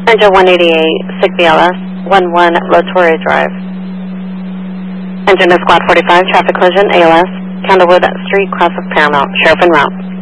Engine 188, SIG BLS, 11 Latoria Drive. Engine to Squad 45, traffic collision, ALS, Candlewood Street, cross of Paramount, Sheriff en route.